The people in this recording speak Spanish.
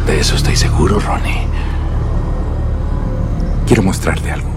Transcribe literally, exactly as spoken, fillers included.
De eso estoy seguro, Ronnie. Quiero mostrarte algo.